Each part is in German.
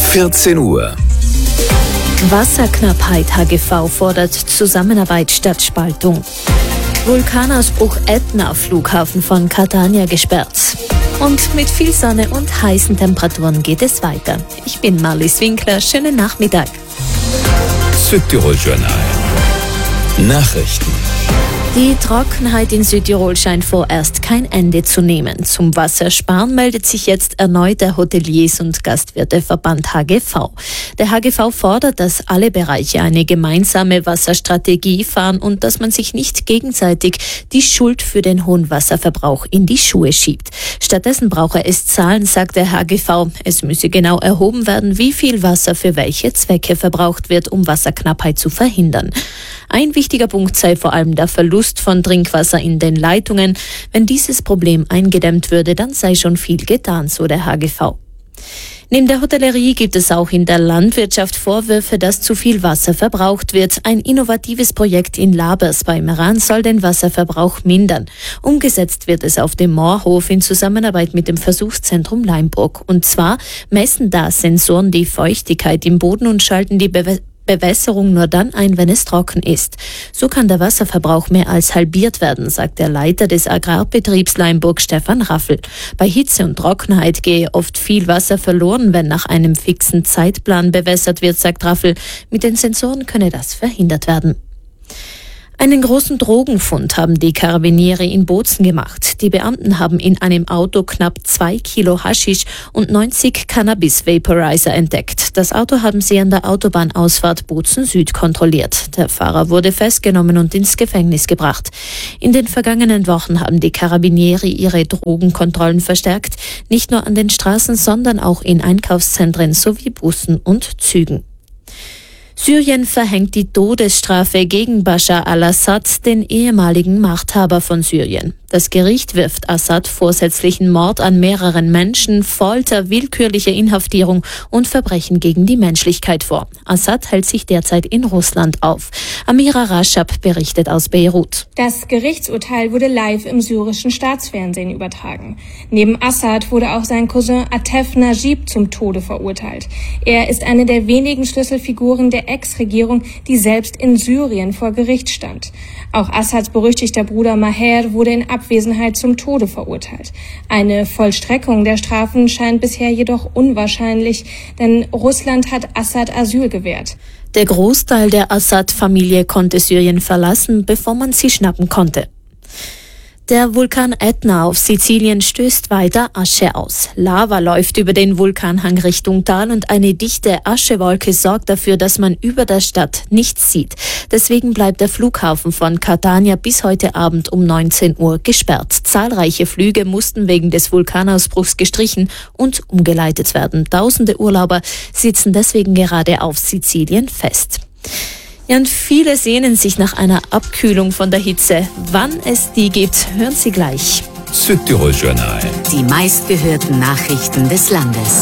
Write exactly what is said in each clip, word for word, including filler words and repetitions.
vierzehn Uhr. Wasserknappheit. H G V fordert Zusammenarbeit statt Spaltung. Vulkanausbruch Ätna, Flughafen von Catania gesperrt. Und mit viel Sonne und heißen Temperaturen geht es weiter. Ich bin Marlies Winkler, schönen Nachmittag. Südtirol Journal. Nachrichten. Die Trockenheit in Südtirol scheint vorerst kein Ende zu nehmen. Zum Wassersparen meldet sich jetzt erneut der Hoteliers- und Gastwirteverband H G V. Der H G V fordert, dass alle Bereiche eine gemeinsame Wasserstrategie fahren und dass man sich nicht gegenseitig die Schuld für den hohen Wasserverbrauch in die Schuhe schiebt. Stattdessen brauche es Zahlen, sagt der H G V. Es müsse genau erhoben werden, wie viel Wasser für welche Zwecke verbraucht wird, um Wasserknappheit zu verhindern. Ein wichtiger Punkt sei vor allem der Verlust von Trinkwasser in den Leitungen. Wenn dieses Problem eingedämmt würde, dann sei schon viel getan, so der H G V. Neben der Hotellerie gibt es auch in der Landwirtschaft Vorwürfe, dass zu viel Wasser verbraucht wird. Ein innovatives Projekt in Labers bei Meran soll den Wasserverbrauch mindern. Umgesetzt wird es auf dem Moorhof in Zusammenarbeit mit dem Versuchszentrum Leimburg. Und zwar messen da Sensoren die Feuchtigkeit im Boden und schalten die Bewe- Bewässerung nur dann ein, wenn es trocken ist. So kann der Wasserverbrauch mehr als halbiert werden, sagt der Leiter des Agrarbetriebs Leimburg, Stefan Raffel. Bei Hitze und Trockenheit gehe oft viel Wasser verloren, wenn nach einem fixen Zeitplan bewässert wird, sagt Raffel. Mit den Sensoren könne das verhindert werden. Einen großen Drogenfund haben die Karabinieri in Bozen gemacht. Die Beamten haben in einem Auto knapp zwei Kilo Haschisch und neunzig Cannabis-Vaporizer entdeckt. Das Auto haben sie an der Autobahnausfahrt Bozen Süd kontrolliert. Der Fahrer wurde festgenommen und ins Gefängnis gebracht. In den vergangenen Wochen haben die Karabinieri ihre Drogenkontrollen verstärkt, nicht nur an den Straßen, sondern auch in Einkaufszentren sowie Bussen und Zügen. Syrien verhängt die Todesstrafe gegen Bashar al-Assad, den ehemaligen Machthaber von Syrien. Das Gericht wirft Assad vorsätzlichen Mord an mehreren Menschen, Folter, willkürliche Inhaftierung und Verbrechen gegen die Menschlichkeit vor. Assad hält sich derzeit in Russland auf. Amira Rashab berichtet aus Beirut. Das Gerichtsurteil wurde live im syrischen Staatsfernsehen übertragen. Neben Assad wurde auch sein Cousin Atef Najib zum Tode verurteilt. Er ist eine der wenigen Schlüsselfiguren der Ex-Regierung, die selbst in Syrien vor Gericht stand. Auch Assads berüchtigter Bruder Maher wurde in Abwesenheit zum Tode verurteilt. Eine Vollstreckung der Strafen scheint bisher jedoch unwahrscheinlich, denn Russland hat Assad Asyl gewährt. Der Großteil der Assad-Familie konnte Syrien verlassen, bevor man sie schnappen konnte. Der Vulkan Ätna auf Sizilien stößt weiter Asche aus. Lava läuft über den Vulkanhang Richtung Tal und eine dichte Aschewolke sorgt dafür, dass man über der Stadt nichts sieht. Deswegen bleibt der Flughafen von Catania bis heute Abend um neunzehn Uhr gesperrt. Zahlreiche Flüge mussten wegen des Vulkanausbruchs gestrichen und umgeleitet werden. Tausende Urlauber sitzen deswegen gerade auf Sizilien fest. Ja, und viele sehnen sich nach einer Abkühlung von der Hitze. Wann es die gibt, hören Sie gleich. Südtirol Journal. Die meistgehörten Nachrichten des Landes.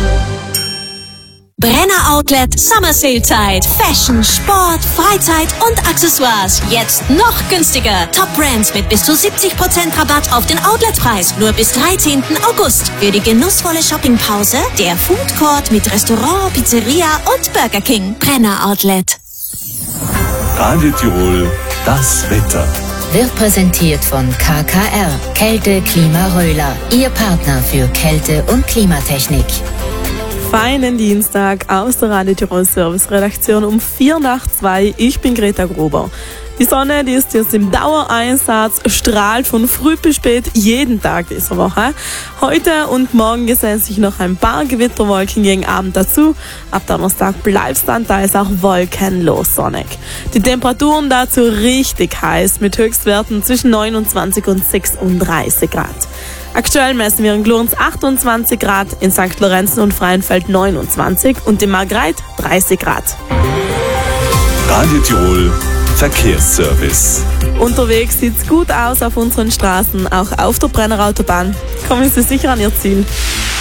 Brenner Outlet Summer Sale Zeit. Fashion, Sport, Freizeit und Accessoires. Jetzt noch günstiger. Top Brands mit bis zu siebzig Prozent Rabatt auf den Outletpreis. Nur bis dreizehnten August. Für die genussvolle Shoppingpause der Food Court mit Restaurant, Pizzeria und Burger King. Brenner Outlet. Radio Tirol, das Wetter. Wird präsentiert von K K R, Kälte Klima Röhler, Ihr Partner für Kälte- und Klimatechnik. Feinen Dienstag aus der Radio Tirol Service Redaktion um vier nach zwei. Ich bin Greta Gruber. Die Sonne, die ist jetzt im Dauereinsatz, strahlt von früh bis spät jeden Tag dieser Woche. Heute und morgen gesellen sich noch ein paar Gewitterwolken gegen Abend dazu. Ab Donnerstag bleibt es dann teils auch wolkenlos sonnig. Die Temperaturen dazu richtig heiß mit Höchstwerten zwischen neunundzwanzig und sechsunddreißig Grad. Aktuell messen wir in Glurns achtundzwanzig Grad, in Sankt Lorenzen und Freienfeld neunundzwanzig und in Margreith dreißig Grad. Radio Tirol Verkehrsservice. Unterwegs sieht's gut aus auf unseren Straßen, auch auf der Brennerautobahn. Kommen Sie sicher an Ihr Ziel.